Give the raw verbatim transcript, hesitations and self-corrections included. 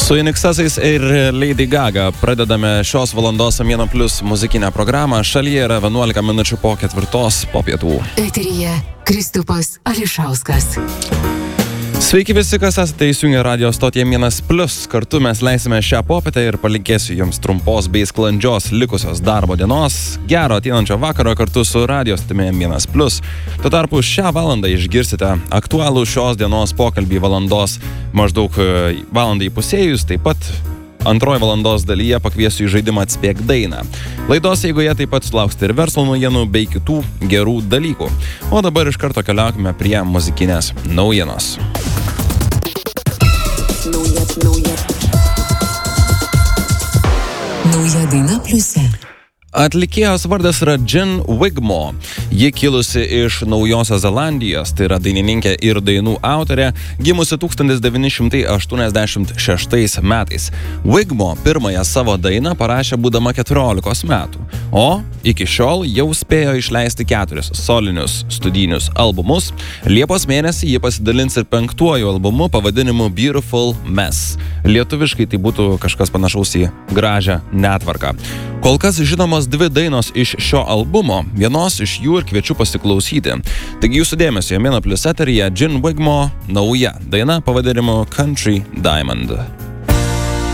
Su Inixasais ir Lady Gaga pradedame šios valandos Mėno Plius muzikinę programą. Šalyje yra vienuolika minučių po ketvirtos po pietų. Eteryje Kristupas Ališauskas. Sveiki visi, kas esate įsijungę radio stotyje Mėnas Plius. Kartu mes leisime šią popietę ir palinkėsiu jums trumpos bei sklandžios likusios darbo dienos. Gero ateinančio vakaro kartu su radio stotimi Mėnas Plius. Tuo tarpu šią valandą išgirsite aktualų šios dienos pokalbį valandos maždaug valandai pusėjus. Taip pat antroji valandos dalyje pakviesiu į žaidimą Atspėk dainą. Laidos eigoje taip pat sulauksite ir verslo naujienų bei kitų gerų dalykų. O dabar iš karto keliaukime prie muzikinės naujienos. Nauja, nauja. Nauja daina pliuse. Atlikėjos vardas yra Jen Wigmore. Ji kilusi iš Naujosios Zelandijos, tai yra dainininkė ir dainų autorė, gimusi tūkstantis devyni šimtai aštuoniasdešimt šeštais metais. Wigmore pirmąją savo dainą parašė būdama keturiolikos metų, o iki šiol jau spėjo išleisti keturis solinius studijinius albumus. Liepos mėnesį ji pasidalins ir penktuoju albumu pavadinimu Beautiful Mess. Lietuviškai tai būtų kažkas panašaus į gražią netvarką. Kol kas žinomos dvi dainos iš šio albumo, vienos iš jų ir kviečiu pasiklausyti. Taigi jūsų dėmesio Mėno Plius eteryje Jen Wigmore nauja daina pavadinimu Country Diamond.